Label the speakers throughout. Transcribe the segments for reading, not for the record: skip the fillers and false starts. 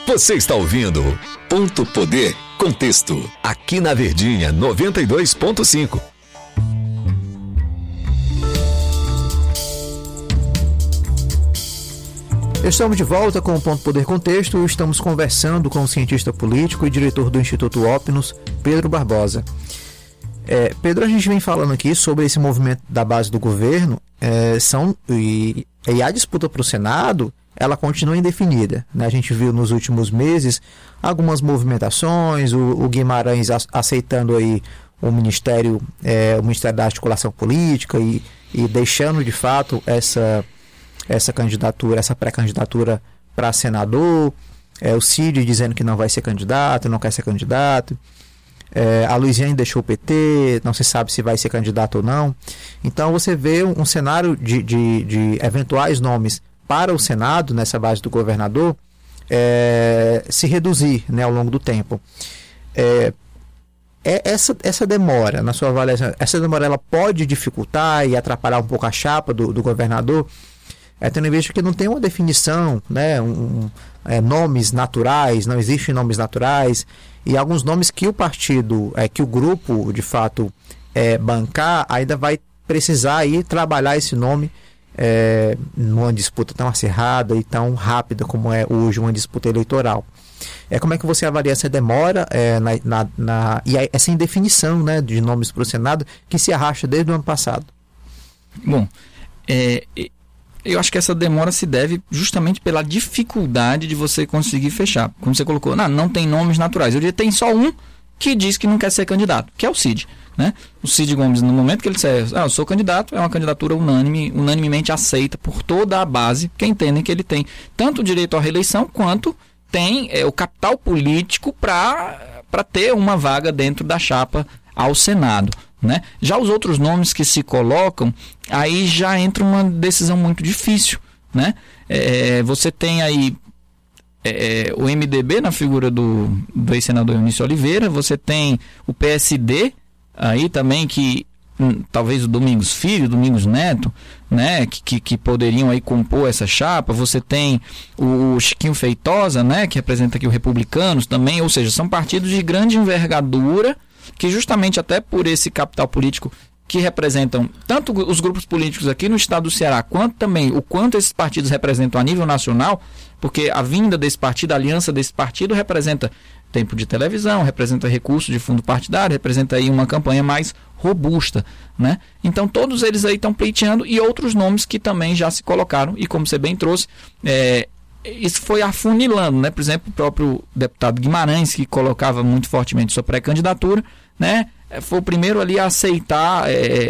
Speaker 1: Você está ouvindo Ponto Poder Contexto, aqui na Verdinha 92.5.
Speaker 2: Estamos de volta com o Ponto Poder Contexto e estamos conversando com o cientista político e diretor do Instituto Opnus, Pedro Barbosa. Pedro, a gente vem falando aqui sobre esse movimento da base do governo, e a disputa para o Senado, ela continua indefinida, né? A gente viu nos últimos meses algumas movimentações, o Guimarães aceitando aí o Ministério da Articulação Política e deixando de fato essa candidatura, essa pré-candidatura para senador, o Cid dizendo que não vai ser candidato, não quer ser candidato, a Luiziane deixou o PT, não se sabe se vai ser candidato ou não. Então você vê um cenário de eventuais nomes para o Senado, nessa base do governador, se reduzir, né, ao longo do tempo. Essa demora, na sua avaliação, essa demora ela pode dificultar e atrapalhar um pouco a chapa do governador, tendo em vista que não tem uma definição, né, nomes naturais, não existem nomes naturais, e alguns nomes que o partido, que o grupo, de fato, bancar, ainda vai precisar aí trabalhar esse nome numa disputa tão acirrada e tão rápida como é hoje uma disputa eleitoral. Como é que você avalia essa demora e essa indefinição, né, de nomes para o Senado que se arrasta desde o ano passado?
Speaker 3: Bom, eu acho que essa demora se deve justamente pela dificuldade de você conseguir fechar. Como você colocou, não tem nomes naturais. Eu diria que tem só um que diz que não quer ser candidato, que é o Cid. Né? O Cid Gomes, no momento que ele disser, eu sou candidato, é uma candidatura unanimemente aceita por toda a base, que entendem que ele tem tanto o direito à reeleição, quanto tem o capital político para ter uma vaga dentro da chapa ao Senado. Né? Já os outros nomes que se colocam, aí já entra uma decisão muito difícil. Né? Você tem aí o MDB na figura do ex-senador Eunício Oliveira, você tem o PSD, aí também que talvez o Domingos Filho, Domingos Neto, né, que poderiam aí compor essa chapa. Você tem o Chiquinho Feitosa, né, que representa aqui o Republicanos também, ou seja, são partidos de grande envergadura que justamente até por esse capital político que representam tanto os grupos políticos aqui no estado do Ceará, quanto também o quanto esses partidos representam a nível nacional, porque a vinda desse partido, a aliança desse partido representa tempo de televisão, representa recursos de fundo partidário, representa aí uma campanha mais robusta, né? Então todos eles aí estão pleiteando, e outros nomes que também já se colocaram, e como você bem trouxe, isso foi afunilando, né? Por exemplo, o próprio deputado Guimarães, que colocava muito fortemente sua pré-candidatura, né? Foi o primeiro ali a aceitar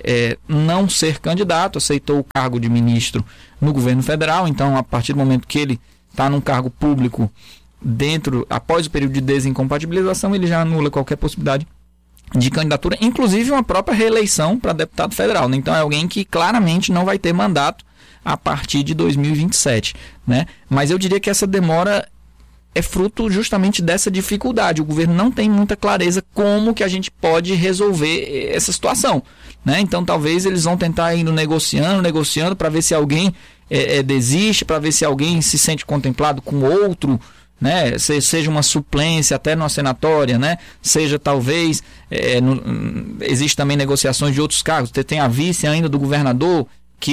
Speaker 3: não ser candidato, aceitou o cargo de ministro no governo federal. Então, a partir do momento que ele está num cargo público após o período de desincompatibilização, ele já anula qualquer possibilidade de candidatura, inclusive uma própria reeleição para deputado federal, né? Então é alguém que claramente não vai ter mandato a partir de 2027, né? Mas eu diria que essa demora é fruto justamente dessa dificuldade. O governo não tem muita clareza como que a gente pode resolver essa situação, né? Então talvez eles vão tentar indo negociando para ver se alguém desiste, para ver se alguém se sente contemplado com outro, né? Seja uma suplência até numa senatória, né? Seja talvez existe também negociações de outros cargos. Você tem a vice ainda do governador,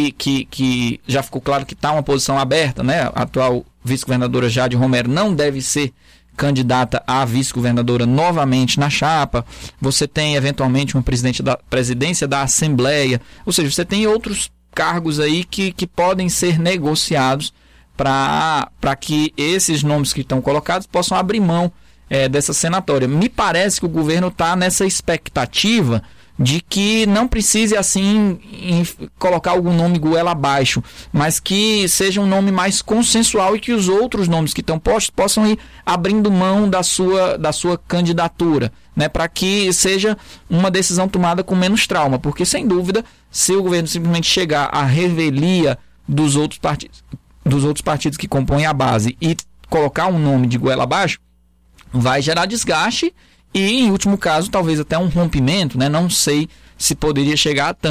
Speaker 3: que já ficou claro que está uma posição aberta, né? A atual vice-governadora Jade Romero não deve ser candidata a vice-governadora novamente na chapa. Você tem eventualmente uma presidência da Assembleia, ou seja, você tem outros cargos aí que podem ser negociados para que esses nomes que estão colocados possam abrir mão dessa senatória. Me parece que o governo está nessa expectativa de que não precise assim colocar algum nome goela abaixo, mas que seja um nome mais consensual e que os outros nomes que estão postos possam ir abrindo mão da sua candidatura, né, para que seja uma decisão tomada com menos trauma, porque sem dúvida, se o governo simplesmente chegar à revelia dos outros partidos que compõem a base e colocar um nome de goela abaixo, vai gerar desgaste e, em último caso, talvez até um rompimento, né? Não sei se poderia chegar a tanto,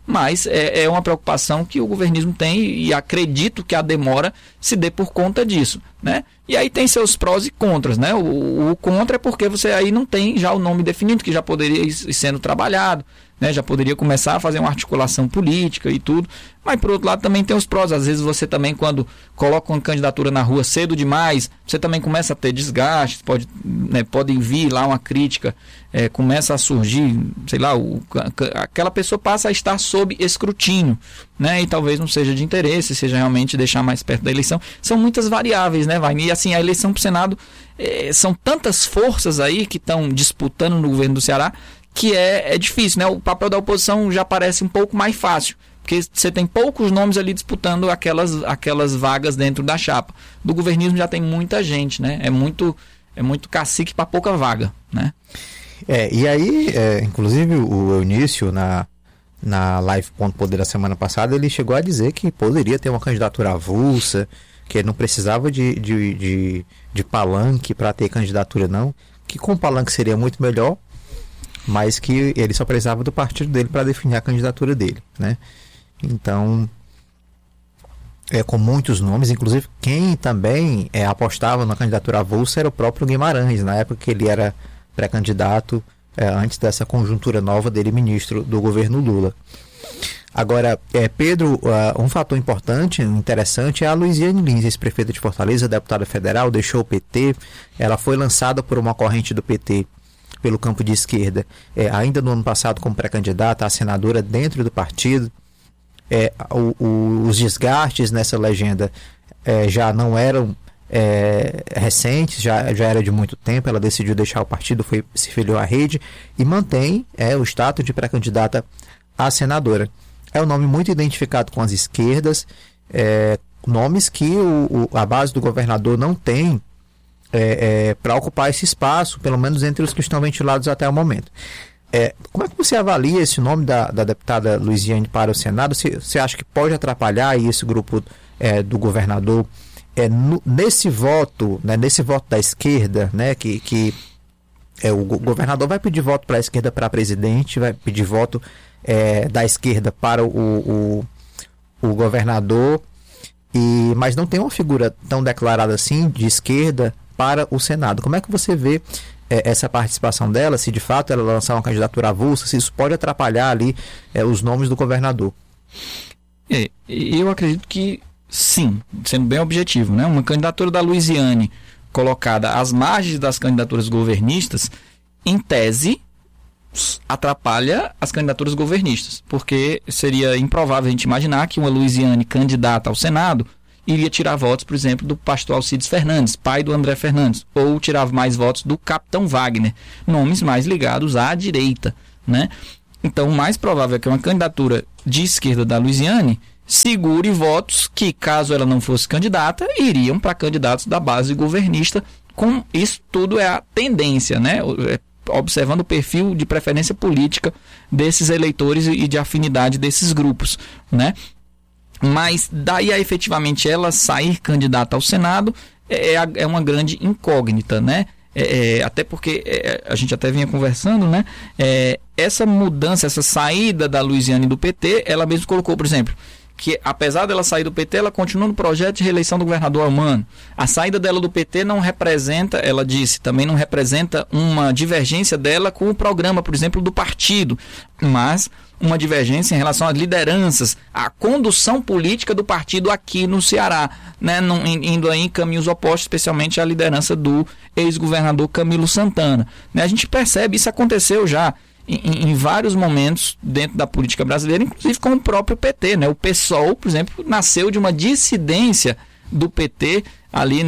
Speaker 3: mas é uma preocupação que o governismo tem e acredito que a demora se dê por conta disso, né? E aí tem seus prós e contras, né? O contra é porque você aí não tem já o nome definido, que já poderia ir sendo trabalhado, né? Já poderia começar a fazer uma articulação política e tudo, mas por outro lado também tem os prós. Às vezes você também, quando coloca uma candidatura na rua cedo demais, você também começa a ter desgastes, pode vir lá uma crítica, começa a surgir, sei lá, aquela pessoa passa a estar sob escrutínio, né? E talvez não seja de interesse, seja realmente deixar mais perto da eleição. São muitas variáveis, né, Wagner? E assim, a eleição para o Senado, são tantas forças aí que estão disputando no governo do Ceará, que é difícil, né? O papel da oposição já parece um pouco mais fácil, porque você tem poucos nomes ali disputando aquelas vagas dentro da chapa. Do governismo já tem muita gente, né? É muito cacique para pouca vaga, né?
Speaker 2: E aí, inclusive o Eunício, na live Ponto Poder da semana passada, ele chegou a dizer que poderia ter uma candidatura avulsa, que ele não precisava de palanque para ter candidatura não, que com palanque seria muito melhor, mas que ele só precisava do partido dele para definir a candidatura dele, né? Então, com muitos nomes, inclusive quem também apostava na candidatura avulsa era o próprio Guimarães, na época que ele era pré-candidato, antes dessa conjuntura nova dele, ministro do governo Lula. Agora, Pedro, um fator importante, interessante, é a Luiziane Lins, ex-prefeita de Fortaleza, deputada federal, deixou o PT, ela foi lançada por uma corrente do PT pelo campo de esquerda, ainda no ano passado como pré-candidata a senadora dentro do partido. Os desgastes nessa legenda já não eram recentes, já era de muito tempo. Ela decidiu deixar o partido, se filiou à rede e mantém o status de pré-candidata a senadora. É um nome muito identificado com as esquerdas, nomes que a base do governador não tem para ocupar esse espaço, pelo menos entre os que estão ventilados até o momento. Como é que você avalia esse nome da deputada Luiziane para o Senado? Você acha que pode atrapalhar aí esse grupo do governador nesse voto, né, nesse voto da esquerda, né, que o governador vai pedir voto para a esquerda para presidente, vai pedir voto da esquerda para o governador, mas não tem uma figura tão declarada assim de esquerda para o Senado. Como é que você vê essa participação dela, se de fato ela lançar uma candidatura avulsa, se isso pode atrapalhar ali os nomes do governador?
Speaker 3: Eu acredito que sim, sendo bem objetivo, né? Uma candidatura da Luiziane colocada às margens das candidaturas governistas, em tese, atrapalha as candidaturas governistas, porque seria improvável a gente imaginar que uma Luiziane candidata ao Senado iria tirar votos, por exemplo, do pastor Alcides Fernandes, pai do André Fernandes, ou tirar mais votos do capitão Wagner, nomes mais ligados à direita, né? Então, o mais provável é que uma candidatura de esquerda da Luiziane segure votos que, caso ela não fosse candidata, iriam para candidatos da base governista. Com isso tudo é a tendência, né? Observando o perfil de preferência política desses eleitores e de afinidade desses grupos, né? Mas daí a efetivamente ela sair candidata ao Senado é uma grande incógnita, né? Até porque a gente até vinha conversando, né? Essa mudança, essa saída da Luiziane do PT, ela mesmo colocou, por exemplo, que apesar dela sair do PT, ela continua no projeto de reeleição do governador Almano. A saída dela do PT não representa, ela disse, também não representa uma divergência dela com o programa, por exemplo, do partido, mas uma divergência em relação às lideranças, à condução política do partido aqui no Ceará, né? Indo aí em caminhos opostos, especialmente à liderança do ex-governador Camilo Santana, né? A gente percebe, isso aconteceu já em vários momentos dentro da política brasileira, inclusive com o próprio PT, né? O PSOL, por exemplo, nasceu de uma dissidência do PT ali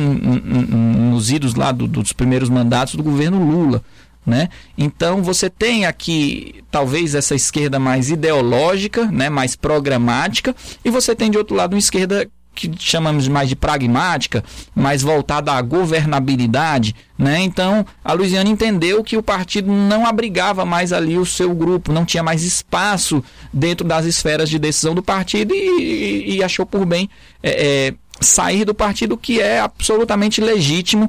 Speaker 3: nos idos lá dos primeiros mandatos do governo Lula, né? Então você tem aqui talvez essa esquerda mais ideológica, né? Mais programática, e você tem de outro lado uma esquerda que chamamos mais de pragmática, mais voltada à governabilidade, né? Então, a Luiziane entendeu que o partido não abrigava mais ali o seu grupo, não tinha mais espaço dentro das esferas de decisão do partido e achou por bem sair do partido, que é absolutamente legítimo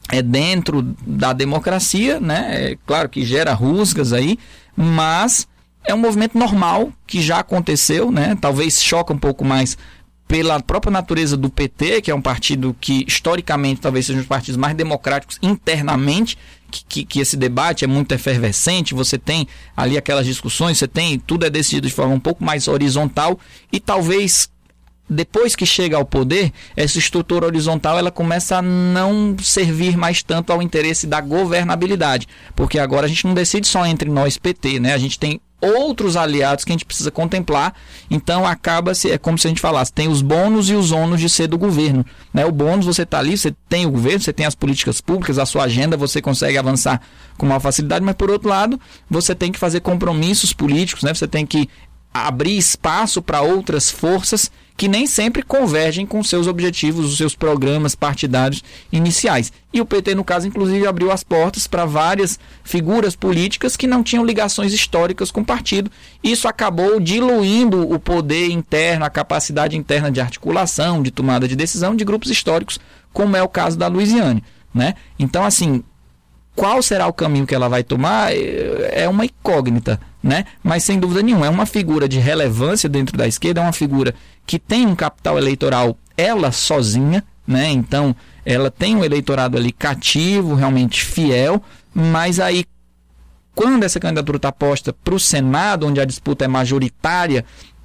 Speaker 3: dentro da democracia, né? Claro que gera rusgas aí, mas é um movimento normal que já aconteceu, né? Talvez choca um pouco mais pela própria natureza do PT, que é um partido que historicamente talvez seja um dos partidos mais democráticos internamente, que esse debate é muito efervescente, você tem ali aquelas discussões, tudo é decidido de forma um pouco mais horizontal, e talvez depois que chega ao poder, essa estrutura horizontal ela começa a não servir mais tanto ao interesse da governabilidade, porque agora a gente não decide só entre nós PT, né? A gente tem outros aliados que a gente precisa contemplar, então acaba-se, é como se a gente falasse, tem os bônus e os ônus de ser do governo, né? O bônus, você está ali, você tem o governo, você tem as políticas públicas, a sua agenda, você consegue avançar com maior facilidade, mas por outro lado, você tem que fazer compromissos políticos, né? Você tem que abrir espaço para outras forças que nem sempre convergem com seus objetivos, os seus programas partidários iniciais. E o PT, no caso, inclusive, abriu as portas para várias figuras políticas que não tinham ligações históricas com o partido. Isso acabou diluindo o poder interno, a capacidade interna de articulação, de tomada de decisão de grupos históricos, como é o caso da Luiziane, né? Então, assim, qual será o caminho que ela vai tomar é uma incógnita, né? Mas sem dúvida nenhuma, é uma figura de relevância dentro da esquerda, é uma figura que tem um capital eleitoral ela sozinha, né? Então ela tem um eleitorado ali cativo, realmente fiel, mas aí quando essa candidatura está posta para o Senado, onde a disputa é majoritária,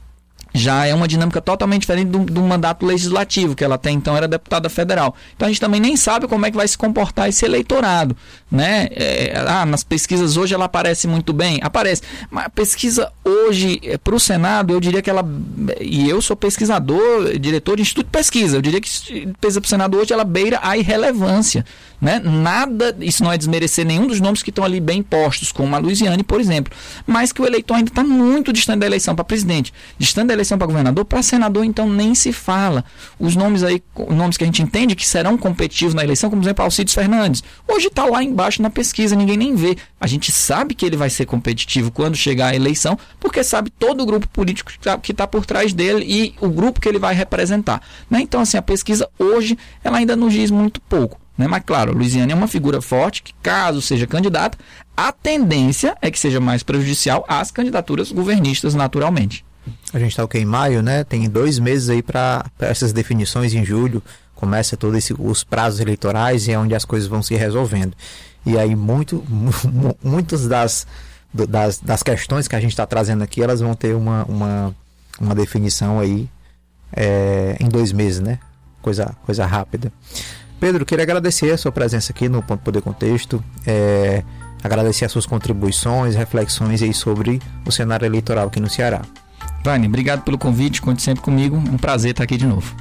Speaker 3: já é uma dinâmica totalmente diferente do mandato legislativo, que ela até então era deputada federal. Então a gente também nem sabe como é que vai se comportar esse eleitorado, né? Nas pesquisas hoje ela aparece muito bem, aparece, mas a pesquisa hoje para o Senado, eu diria que ela, e eu sou pesquisador, diretor de instituto de pesquisa, eu diria que pesquisa para o Senado hoje ela beira a irrelevância, né? Nada, isso não é desmerecer nenhum dos nomes que estão ali bem postos, como a Luiziane, por exemplo, mas que o eleitor ainda está muito distante da eleição para presidente, distante da eleição para governador, para senador então nem se fala. Os nomes aí, nomes que a gente entende que serão competitivos na eleição, como por exemplo Alcides Fernandes, hoje está lá embaixo na pesquisa, ninguém nem vê. A gente sabe que ele vai ser competitivo quando chegar a eleição, porque sabe todo o grupo político que está por trás dele e o grupo que ele vai representar, né? Então assim, a pesquisa hoje ela ainda nos diz muito pouco, né? Mas claro, a Luiziane é uma figura forte que, caso seja candidata, a tendência é que seja mais prejudicial às candidaturas governistas naturalmente.
Speaker 2: A gente está em maio, né? Tem 2 meses aí para essas definições. Em julho começa todos os prazos eleitorais e é onde as coisas vão se resolvendo. E aí muitas das questões que a gente está trazendo aqui, elas vão ter uma definição aí em 2 meses, né? Coisa rápida. Pedro, queria agradecer a sua presença aqui no Ponto Poder Contexto, agradecer as suas contribuições, reflexões aí sobre o cenário eleitoral aqui no Ceará.
Speaker 3: Vani, obrigado pelo convite, conte sempre comigo, é um prazer estar aqui de novo.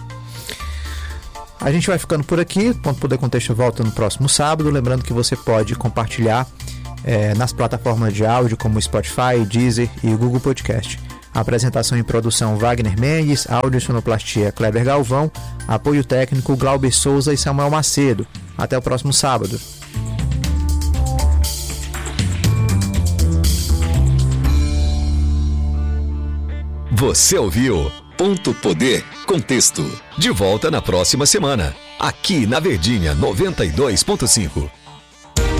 Speaker 2: A gente vai ficando por aqui, o Ponto Poder Contexto volta no próximo sábado, lembrando que você pode compartilhar nas plataformas de áudio como Spotify, Deezer e Google Podcast. A apresentação e produção Wagner Mendes, áudio e sonoplastia Kleber Galvão, apoio técnico Glauber Souza e Samuel Macedo. Até o próximo sábado.
Speaker 1: Você ouviu Ponto Poder Contexto. De volta na próxima semana, aqui na Verdinha 92.5.